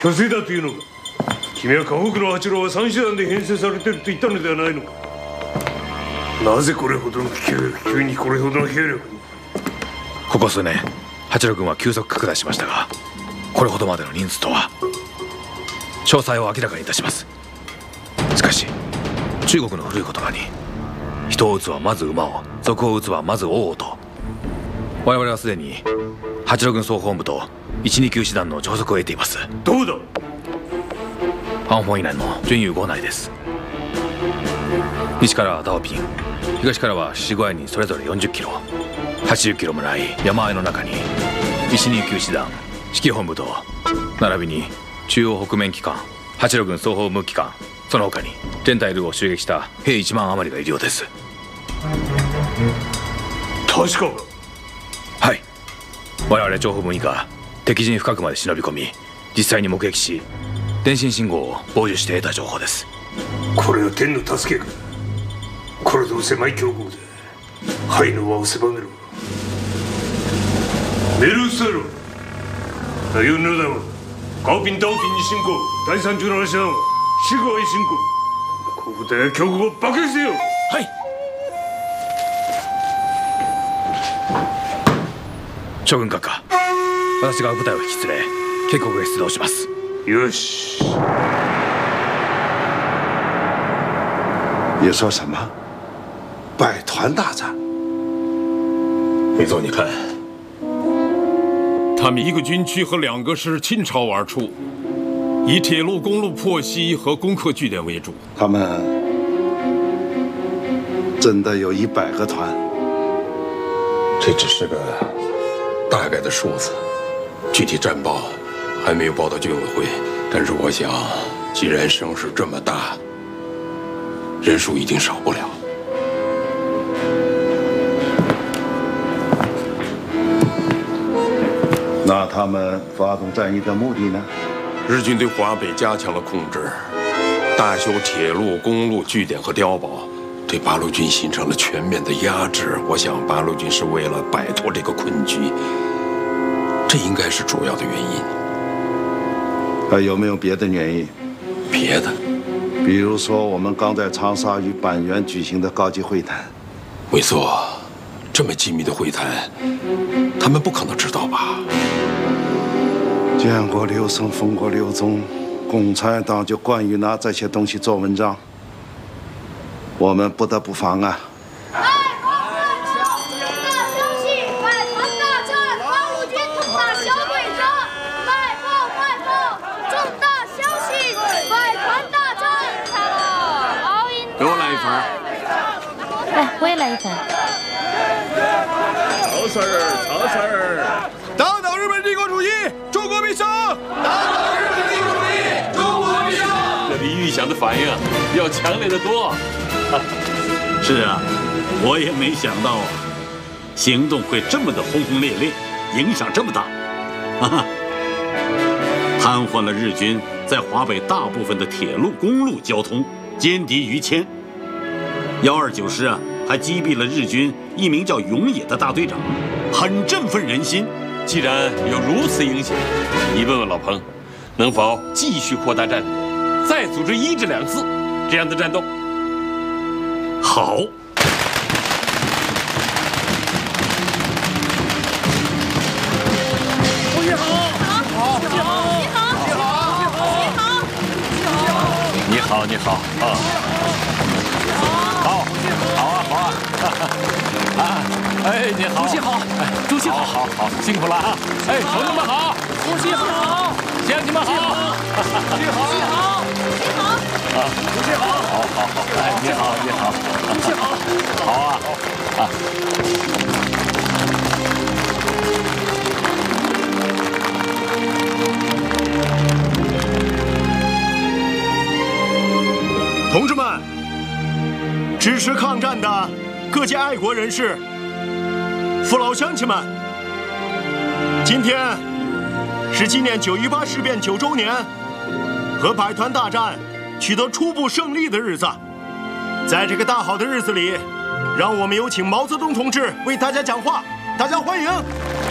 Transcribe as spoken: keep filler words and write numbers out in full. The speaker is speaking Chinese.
虚勢だというのか。君は河北の八郎は三師団で編成されていると言ったのではないのか。なぜこれほどの急急にこれほどの兵力に。 ここ数年八郎軍は急速拡大しましたが、これほどまでの人数とは。詳細を明らかにいたします。しかし中国の古い言葉に、人を撃つはまず馬を、賊を撃つはまず王をと、我々はすでに八郎軍総本部といちに級師団の上属を得ています。 どうだ。 安保以内の準優郷内です。西からはダオピン、東からはシシゴアイにそれぞれよんじゅっキロ、はちじゅっキロもない山あいの中にいちに級師団指揮本部と、並びに中央北面機関、八郎軍総本部機関、その他に全体ルーを襲撃した兵いちまん余りがいるようです。 確か。 はい。我々情報部以下敵陣深くまで忍び込み、実際に目撃し、電信信号を傍受して得た情報です。 これは天の助けか。これぞ狭い強国で灰の輪を狭めろ。メルスローユンルダム高品ダオピンに進行、第三十七師団はシグアイ進行。ここで強国を爆撃せよ。 はい。将軍閣下、私が部隊を引き連れ渓谷へ出動します。 よし。 你说什么？百团大战？ 裴总，你看，他们一个军区和两个师倾巢而出，以铁路、公路破袭和攻克据点为主。 他们真的有一百个团？ 这只是个大概的数字，具体战报还没有报到军委会。但是我想，既然声势这么大，人数一定少不了。 那他们发动战役的目的呢？ 日军对华北加强了控制，大修铁路、公路据点和碉堡，对八路军形成了全面的压制。我想，八路军是为了摆脱这个困局，这应该是主要的原因。 还有没有别的原因？ 别的， 比如说我们刚在长沙与板垣举行的高级会谈。 委座，这么机密的会谈，他们不可能知道吧？ 见过刘生，封过刘宗，共产党就惯于拿这些东西做文章，我们不得不防啊。 我也来一份。 曹 Sir， 曹 Sir， 打倒日本帝国主义，中国必胜！打倒日本帝国主义，中国必胜！ 这比预想的反应要强烈的多。 是啊，我也没想到啊，行动会这么的轰轰烈烈，影响这么大。啊，瘫痪了日军在华北大部分的铁路、公路交通，歼敌于千。幺二九师啊。还击毙了日军一名叫永野的大队长，很振奋人心。 既然有如此影响，你问问老彭，能否继续扩大战果，再组织一至两次这样的战斗？ 好。 你好，你好，你好，你好，你好， 你好，你好啊！好。好啊，好啊，啊，哎，你好， 主席好，主席好， 好，好，辛苦了啊！哎，同志们好， 主席好， 乡亲们好， 主席好，主席好，主席好， 啊， 主席好， 好好好，哎，你好，你好， 主席好， 好啊，啊。 同志们。支持抗战的各界爱国人士、父老乡亲们，今天是纪念九一八事变九周年和百团大战取得初步胜利的日子。在这个大好的日子里，让我们有请毛泽东同志为大家讲话，大家欢迎。